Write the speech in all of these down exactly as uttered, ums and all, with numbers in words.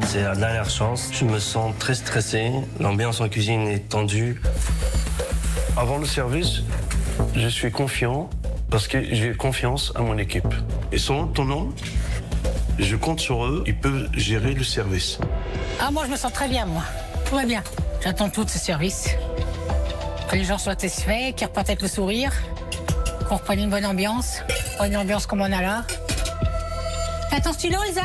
C'est la dernière chance. Je me sens très stressé. L'ambiance en cuisine est tendue. Avant le service, je suis confiant parce que j'ai confiance à mon équipe. Ils sont autonomes. Je compte sur eux. Ils peuvent gérer le service. Ah, moi, je me sens très bien, moi. Tout va bien. J'attends tout de ce service. Que les gens soient satisfaits, qu'ils repartent avec le sourire, qu'on reprenne une bonne ambiance. Pas une ambiance comme on a là. T'as ton stylo, Elsa?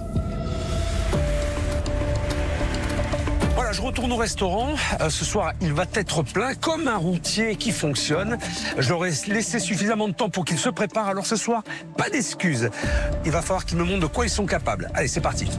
Voilà, je retourne au restaurant. Euh, ce soir, il va être plein, comme un routier qui fonctionne. Je leur ai laissé suffisamment de temps pour qu'ils se préparent. Alors ce soir, pas d'excuses. Il va falloir qu'ils me montrent de quoi ils sont capables. Allez, c'est parti.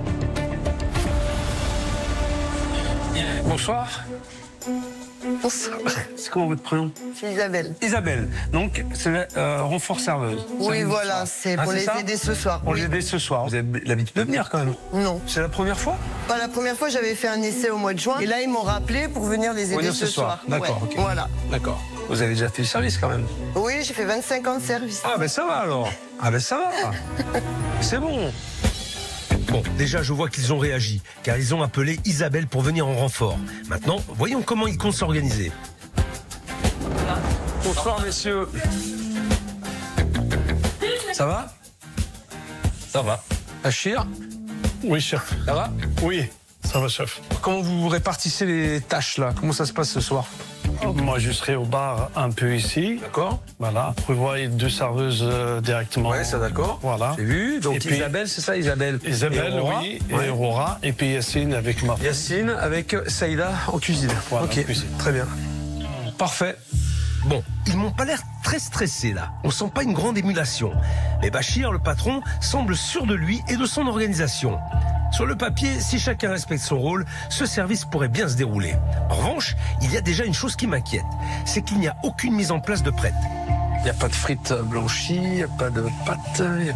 Bonsoir. Bonsoir. C'est comment votre prénom? C'est Isabelle. Isabelle. Donc, c'est euh, renfort serveuse. Oui, Ça, voilà, c'est Ah, pour c'est les ça aider ce soir. Pour Oui. les aider ce soir. Vous avez l'habitude de venir quand même? Non. C'est la première fois? Pas la première fois, j'avais fait un essai au mois de juin. Et là, ils m'ont rappelé pour venir les aider Venir ce, ce soir. D'accord, Ouais, ok. Voilà. D'accord. Vous avez déjà fait le service quand même? Oui, j'ai fait vingt-cinq ans de service. Ah ben ça va alors. Ah ben ça va. C'est bon. Bon, déjà je vois qu'ils ont réagi, car ils ont appelé Isabelle pour venir en renfort. Maintenant, voyons comment ils comptent s'organiser. Bonsoir messieurs. Ça va? Ça va. Achir, Oui, chef. ça va? Oui, ça va, chef. Comment vous répartissez les tâches là? Comment ça se passe ce soir? Moi, je serai au bar un peu ici. D'accord. Voilà. Prévoyez deux serveuses euh, directement. Ouais, ça d'accord. Voilà. J'ai vu. Donc Et puis- Isabelle, c'est ça Isabelle? Isabelle, Et Aurora oui, Ouais. et Aurora, et puis Yacine avec ma femme. Yacine avec Saïda en cuisine. Voilà, ok, en cuisine. très bien. Parfait. Bon, ils m'ont pas l'air très stressés là. On sent pas une grande émulation. Mais Bachir, le patron, semble sûr de lui et de son organisation. Sur le papier, si chacun respecte son rôle, ce service pourrait bien se dérouler. En revanche, il y a déjà une chose qui m'inquiète, c'est qu'il n'y a aucune mise en place de prête. Il n'y a pas de frites blanchies, il n'y a pas de pâtes, il y a